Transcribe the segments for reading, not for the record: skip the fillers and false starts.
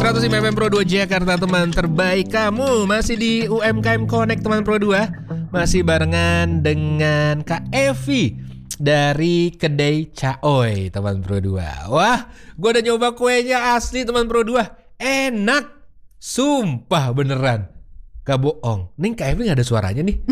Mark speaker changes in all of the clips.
Speaker 1: 105 FM Pro 2 Jakarta, teman terbaik kamu. Masih di UMKM Connect, teman Pro 2. Masih barengan dengan Kak Evi dari kedai Caoy, teman Pro 2. Wah, gue udah nyoba kuenya asli, teman Pro 2. Enak, sumpah beneran. Gak bohong. Nih Kak Evi gak ada suaranya nih.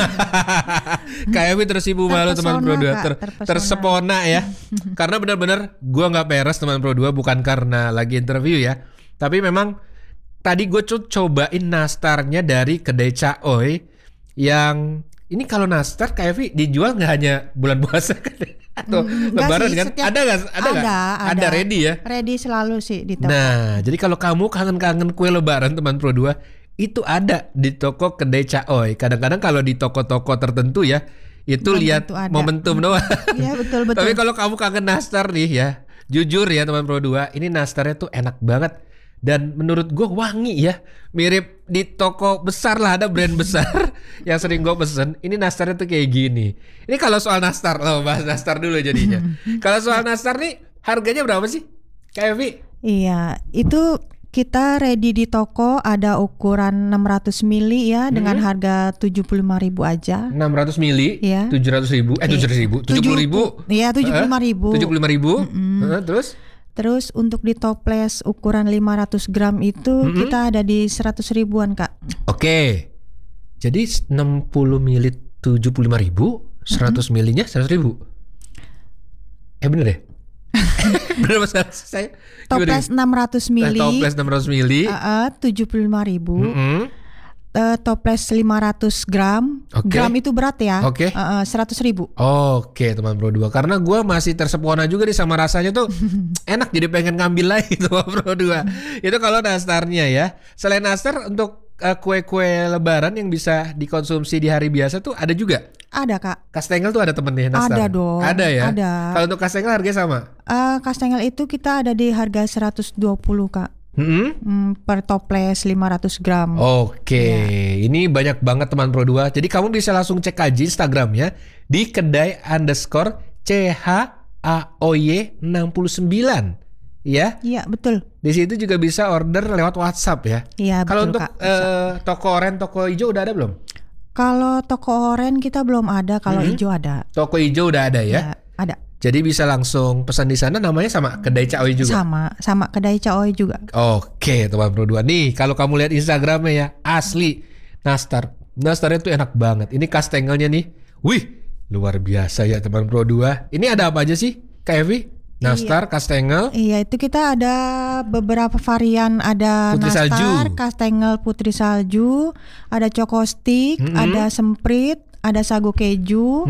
Speaker 1: Kak Evi tersipu malu, teman Pro 2. Tersepona ya. Karena benar-benar gue gak peres, teman Pro 2. Bukan karena lagi interview ya, tapi memang tadi gue cobain nastarnya dari kedai Caoy. Yang ini kalau nastar Kak Evi dijual gak hanya bulan puasa kan? Atau lebaran sih, kan? Ada ready ya?
Speaker 2: Ready selalu sih di toko.
Speaker 1: Nah, jadi kalau kamu kangen-kangen kue lebaran, teman Pro 2, itu ada di toko kedai Caoy. Kadang-kadang kalau di toko-toko tertentu ya, itu belum lihat momentum doang. Iya, betul. Tapi kalau kamu kangen nastar nih ya, jujur ya teman Pro 2, ini nastarnya tuh enak banget. Dan menurut gue wangi ya. Mirip di toko besar lah, ada brand besar yang sering gue pesen. Ini nastarnya tuh kayak gini. Ini kalau soal nastar, loh bahas nastar dulu jadinya. Kalau soal nastar nih, harganya berapa sih Kak Evi?
Speaker 2: Iya, itu kita ready di toko ada ukuran 600 mili ya, dengan harga 75.000 aja. 600
Speaker 1: mili?
Speaker 2: Ya.
Speaker 1: 700.000? 70.000?
Speaker 2: Iya, 75.000.
Speaker 1: 75.000?
Speaker 2: Terus untuk di toples ukuran 500 gram itu kita ada di 100 ribuan, Kak.
Speaker 1: Oke. Jadi 60 mili 75.000, 100 milinya 100.000. Bener deh? Bener masalah saya.
Speaker 2: Toples 600 mili.
Speaker 1: Toples 600 mili.
Speaker 2: 75.000. Toples 500 gram. Gram itu berat ya. 100.000.
Speaker 1: Oke, teman Pro 2. Karena gue masih tersepona juga nih sama rasanya tuh enak, jadi pengen ngambil lagi teman Pro 2. Itu kalau nastarnya ya. Selain nastar, untuk kue-kue lebaran yang bisa dikonsumsi di hari biasa tuh ada juga?
Speaker 2: Ada, Kak.
Speaker 1: Kastengel tuh ada temennya nastar?
Speaker 2: Ada dong.
Speaker 1: Ada ya?
Speaker 2: Ada.
Speaker 1: Kalau untuk kastengel harganya sama?
Speaker 2: Kastengel itu kita ada di harga 120, Kak. Per toples 500 gram.
Speaker 1: Oke, ini banyak banget teman Pro 2. Jadi kamu bisa langsung cek aja Instagramnya di kedai_CHAOY69. Ya?
Speaker 2: Iya, betul.
Speaker 1: Di situ juga bisa order lewat WhatsApp ya.
Speaker 2: Iya, betul.
Speaker 1: Kalau untuk toko oren, toko hijau udah ada belum?
Speaker 2: Kalau toko oren kita belum ada, kalau hijau ada.
Speaker 1: Toko hijau udah ada ya?
Speaker 2: Ada.
Speaker 1: Jadi bisa langsung pesan di sana, namanya sama kedai Caoy juga.
Speaker 2: Sama kedai Caoy juga.
Speaker 1: Oke, teman Pro 2. Nih, kalau kamu lihat Instagramnya ya, asli nastar. Nastarnya tuh enak banget. Ini kastengelnya nih. Wih, luar biasa ya teman Pro 2. Ini ada apa aja sih, Kak Evi? Nastar, kastengel.
Speaker 2: Iya, itu kita ada beberapa varian. Ada
Speaker 1: putri
Speaker 2: nastar,
Speaker 1: salju,
Speaker 2: kastengel putri salju, ada choco stick, ada semprit, ada sago keju,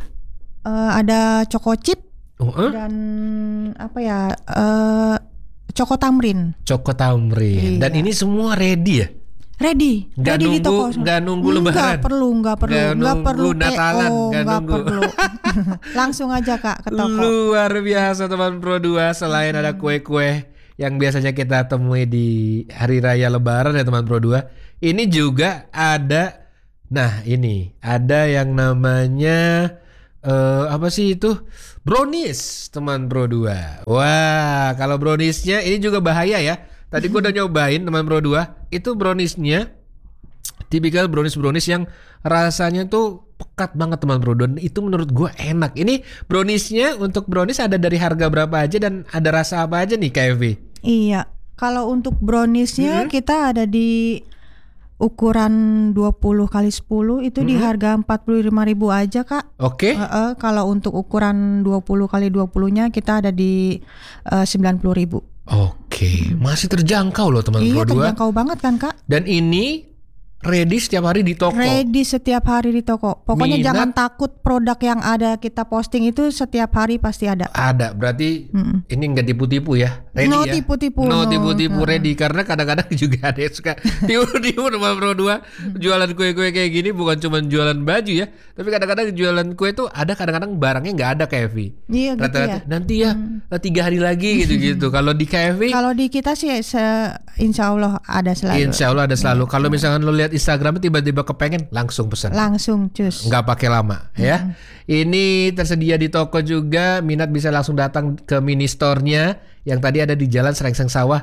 Speaker 2: ada choco chip, dan apa ya, choco tamrin.
Speaker 1: Choco tamrin. Dan ini semua ready ya?
Speaker 2: Ready di toko.
Speaker 1: Nggak nunggu lebaran.
Speaker 2: Nggak perlu
Speaker 1: Natalan,
Speaker 2: nggak perlu. Langsung aja, Kak, ke toko.
Speaker 1: Luar biasa teman Pro 2. Selain ada kue-kue yang biasanya kita temui di hari raya lebaran ya teman Pro 2, ini juga ada. Nah, ini ada yang namanya apa sih itu? Brownies, teman Pro 2. Wah, kalau browniesnya ini juga bahaya ya. Tadi gue udah nyobain teman Pro 2. Itu browniesnya tipikal brownies yang rasanya tuh pekat banget teman Pro 2. Itu menurut gue enak. Ini browniesnya, untuk brownies ada dari harga berapa aja dan ada rasa apa aja nih Kak Evi?
Speaker 2: Iya, kalau untuk browniesnya kita ada di ukuran 20x10 itu di harga 45.000 aja, Kak.
Speaker 1: Oke.
Speaker 2: Kalau untuk ukuran 20x20-nya kita ada di 90.000.
Speaker 1: Oke, masih terjangkau loh teman Pro 2.
Speaker 2: Iya, terjangkau banget kan, Kak.
Speaker 1: Dan ini ready setiap hari di toko.
Speaker 2: Ready setiap hari di toko. Pokoknya jangan takut, produk yang ada kita posting itu setiap hari pasti ada.
Speaker 1: Ada, berarti ini nggak tipu-tipu ya? Ready
Speaker 2: no
Speaker 1: ya?
Speaker 2: tipu-tipu.
Speaker 1: No tipu-tipu, ready. Karena kadang-kadang juga ada yang suka tipu-tipu teman Pro 2. Jualan kue-kue kayak gini bukan cuma jualan baju ya, tapi kadang-kadang jualan kue tuh ada kadang-kadang barangnya nggak ada Kak Evi.
Speaker 2: Iya, gitu ya.
Speaker 1: Nanti ya 3 hari lagi gitu-gitu. Kalau di Kak Evi?
Speaker 2: Kalau di kita sih insya Allah ada selalu.
Speaker 1: Insya Allah ada selalu. Kalau misalkan lo lihat Instagram tiba-tiba kepengen, langsung pesan.
Speaker 2: Langsung cus.
Speaker 1: Nggak pakai lama ya. Ini tersedia di toko juga. Minat bisa langsung datang ke mini store-nya yang tadi ada di Jalan Serengseng Sawah,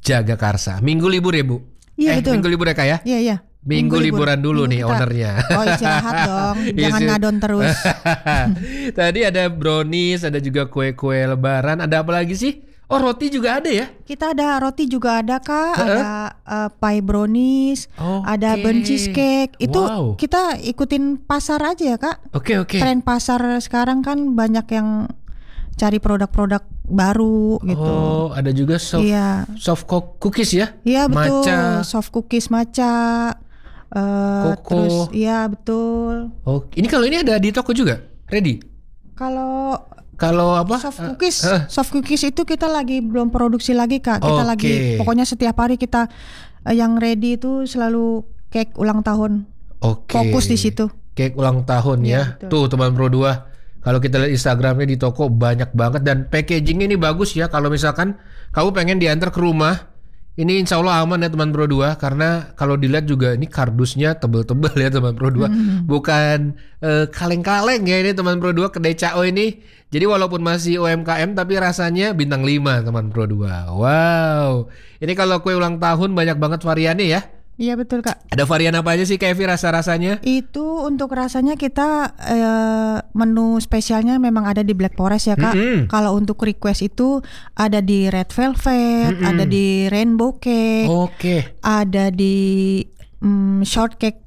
Speaker 1: Jagakarsa. Minggu libur ya Bu?
Speaker 2: Iya betul.
Speaker 1: Minggu libur ya Kak ya?
Speaker 2: Iya.
Speaker 1: Minggu liburan dulu nih ownernya.
Speaker 2: Oh istirahat dong, jangan ngadon terus.
Speaker 1: Tadi ada brownies, ada juga kue-kue lebaran. Ada apa lagi sih? Oh roti juga ada ya?
Speaker 2: Kita ada roti juga ada Kak, ada pie brownies, ada burnt cheesecake. Itu kita ikutin pasar aja ya Kak.
Speaker 1: Oke.
Speaker 2: Tren pasar sekarang kan banyak yang cari produk-produk baru gitu.
Speaker 1: Oh ada juga soft cookies ya?
Speaker 2: Iya betul,
Speaker 1: matcha.
Speaker 2: soft cookies matcha.
Speaker 1: Koko.
Speaker 2: Terus iya betul.
Speaker 1: Oh ini kalau ini ada di toko juga? Ready? Kalau apa?
Speaker 2: Soft cookies itu kita lagi belum produksi lagi Kak. Kita lagi pokoknya setiap hari kita yang ready itu selalu cake ulang tahun. Fokus di situ.
Speaker 1: Cake ulang tahun ya.
Speaker 2: Betul.
Speaker 1: Tuh teman Pro 2. Kalau kita lihat Instagramnya di toko banyak banget dan packagingnya ini bagus ya. Kalau misalkan kamu pengen diantar ke rumah, ini insya Allah aman ya teman Pro 2. Karena kalau dilihat juga ini kardusnya tebel-tebel ya teman Pro 2. Bukan kaleng-kaleng ya ini teman Pro 2 kedai Cao ini. Jadi walaupun masih UMKM tapi rasanya bintang 5 teman Pro 2. Wow. Ini kalau kue ulang tahun banyak banget variannya ya.
Speaker 2: Iya betul Kak.
Speaker 1: Ada varian apa aja sih Kak Evi rasa-rasanya?
Speaker 2: Itu untuk rasanya kita menu spesialnya memang ada di Black Forest ya Kak. Kalau untuk request itu ada di Red Velvet, ada di Rainbow Cake, ada di Shortcake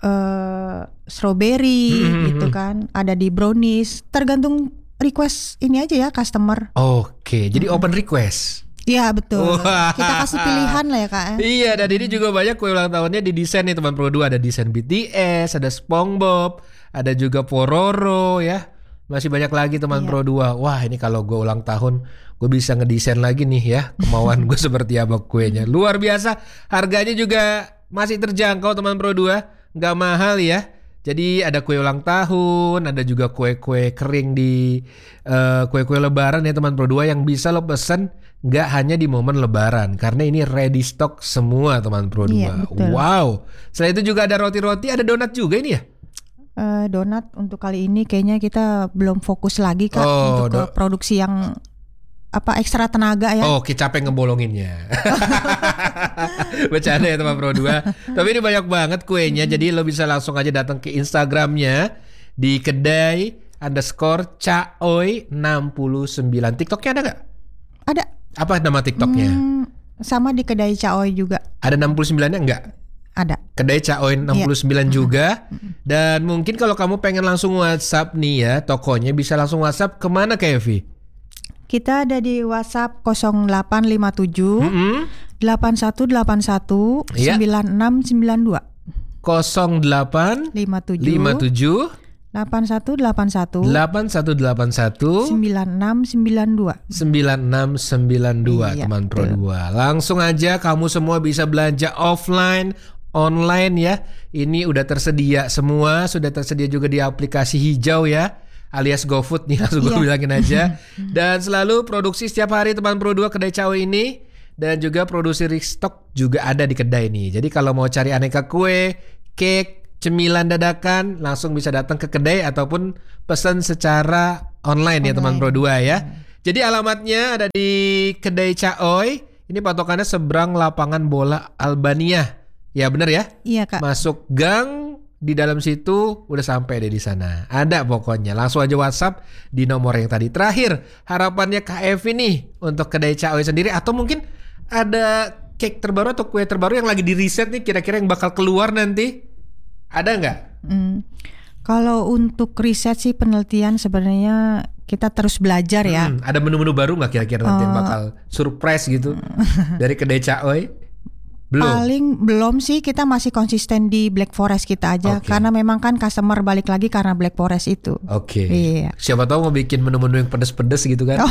Speaker 2: Strawberry gitu kan. Ada di Brownies. Tergantung request ini aja ya customer.
Speaker 1: Jadi open request.
Speaker 2: Iya betul. Kita kasih pilihan lah ya Kak.
Speaker 1: Iya dan ini juga banyak kue ulang tahunnya didesain nih teman Pro 2. Ada desain BTS, ada SpongeBob, ada juga Pororo ya. Masih banyak lagi teman Pro 2. Wah ini kalau gue ulang tahun gue bisa ngedesain lagi nih ya. Kemauan gue seperti apa kuenya. Luar biasa. Harganya juga masih terjangkau teman Pro 2. Gak mahal ya. Jadi ada kue ulang tahun, ada juga kue-kue kering di kue-kue lebaran ya teman Pro 2 yang bisa lo pesen nggak hanya di momen lebaran karena ini ready stock semua teman Pro 2.
Speaker 2: Iya,
Speaker 1: wow. Selain itu juga ada roti-roti, ada donat juga ini ya?
Speaker 2: Donat untuk kali ini kayaknya kita belum fokus lagi Kak untuk produksi yang ekstra tenaga ya.
Speaker 1: Capek ngebolonginnya. Bercanda ya teman Pro 2. Tapi ini banyak banget kuenya. Jadi lo bisa langsung aja datang ke Instagramnya di kedai_caoy69. TikToknya ada gak?
Speaker 2: Ada.
Speaker 1: Apa nama TikToknya?
Speaker 2: Sama di kedai Caoy juga.
Speaker 1: Ada 69-nya enggak?
Speaker 2: Ada.
Speaker 1: Kedai Caoy 69 juga. Dan mungkin kalau kamu pengen langsung WhatsApp nih ya tokonya, bisa langsung WhatsApp kemana Kak Evi?
Speaker 2: Kita ada di WhatsApp 0857 8181 9692.
Speaker 1: 0857
Speaker 2: 8181
Speaker 1: 9692 teman Pro 2. Langsung aja kamu semua bisa belanja offline, online ya. Ini udah tersedia semua, sudah tersedia juga di aplikasi hijau ya, alias GoFood nih langsung gue bilangin aja. Dan selalu produksi setiap hari teman Pro 2 kedai Cao ini. Dan juga produksi restock juga ada di kedai ini. Jadi kalau mau cari aneka kue, cake, cemilan dadakan, langsung bisa datang ke kedai ataupun pesan secara online ya teman Pro 2 ya. Jadi alamatnya ada di kedai Caoy. Ini patokannya seberang lapangan bola Albania. Ya benar ya?
Speaker 2: Iya Kak.
Speaker 1: Masuk gang, di dalam situ udah sampai deh di sana. Ada pokoknya. Langsung aja WhatsApp di nomor yang tadi. Terakhir, harapannya Kak Evi nih untuk kedai Caoy sendiri, atau mungkin ada cake terbaru atau kue terbaru yang lagi di riset nih kira-kira yang bakal keluar nanti? Ada nggak?
Speaker 2: Kalau untuk riset sih penelitian sebenarnya kita terus belajar ya.
Speaker 1: Ada menu-menu baru nggak kira-kira nanti yang bakal surprise gitu dari kedai Caoy?
Speaker 2: Belum sih, kita masih konsisten di Black Forest kita aja. Karena memang kan customer balik lagi karena Black Forest itu. Iya.
Speaker 1: Siapa tahu mau bikin menu-menu yang pedes-pedes gitu kan.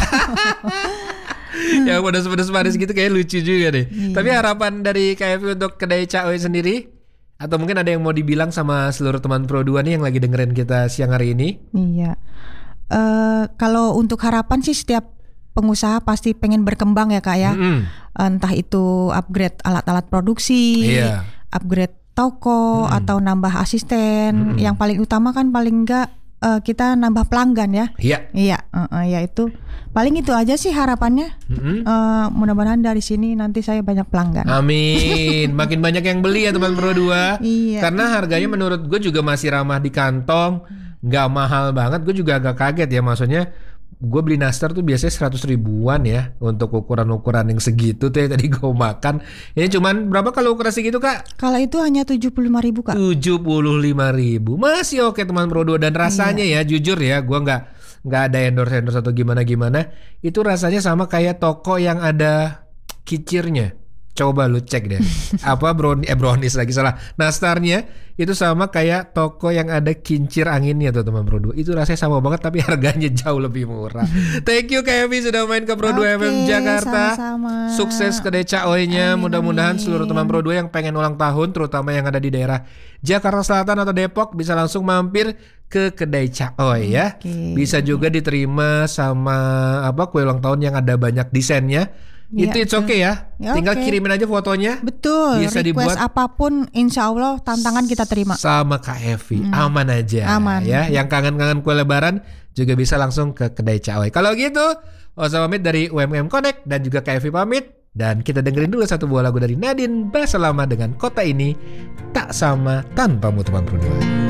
Speaker 1: Yang pedes-pedes gitu kayak lucu juga deh. Tapi harapan dari KFV untuk kedai Caoy sendiri, atau mungkin ada yang mau dibilang sama seluruh teman Pro 2 nih yang lagi dengerin kita siang hari ini?
Speaker 2: Iya. Kalau untuk harapan sih setiap pengusaha pasti pengen berkembang ya Kak ya. Entah itu upgrade alat-alat produksi, upgrade toko atau nambah asisten. Yang paling utama kan paling enggak kita nambah pelanggan ya.
Speaker 1: Iya.
Speaker 2: Ya itu paling itu aja sih harapannya. Mudah-mudahan dari sini nanti saya banyak pelanggan.
Speaker 1: Amin. Makin banyak yang beli ya teman Pro 2.
Speaker 2: Iya.
Speaker 1: Karena harganya menurut gue juga masih ramah di kantong, nggak mahal banget. Gue juga agak kaget ya, maksudnya gue beli nastar tuh biasanya 100 ribuan ya untuk ukuran-ukuran yang segitu tuh yang tadi gue makan. Ini cuman berapa kalau ukuran segitu Kak?
Speaker 2: Kalau itu hanya 75.000 Kak.
Speaker 1: 75.000 masih oke teman Pro 2. Dan rasanya ya jujur ya, gue nggak ada endorse atau gimana. Itu rasanya sama kayak toko yang ada kicirnya. Coba lu cek deh. Apa brownies lagi salah. Nastarnya itu sama kayak toko yang ada kincir anginnya tuh teman Pro 2. Itu rasanya sama banget tapi harganya jauh lebih murah. Thank you Kak Evi sudah main ke Pro 2 FM Jakarta.
Speaker 2: Sama-sama.
Speaker 1: Sukses kedai Caoy-nya. Mudah-mudahan seluruh teman Pro 2 yang pengen ulang tahun, terutama yang ada di daerah Jakarta Selatan atau Depok, bisa langsung mampir ke kedai Caoy ya. Bisa juga diterima sama kue ulang tahun yang ada banyak desainnya. Itu it's okay ya. Tinggal kirimin aja fotonya.
Speaker 2: Betul.
Speaker 1: Bisa
Speaker 2: request
Speaker 1: dibuat
Speaker 2: apapun, insya Allah tantangan kita terima.
Speaker 1: Sama Kak Evi, aman aja.
Speaker 2: Aman.
Speaker 1: Ya, yang kangen-kangen kue lebaran juga bisa langsung ke kedai Caoy. Kalau gitu, Oza pamit dari UMKM Connect dan juga Kak Evi pamit. Dan kita dengerin dulu satu buah lagu dari Nadine Baselama dengan Kota Ini Tak Sama Tanpamu teman Pro 2.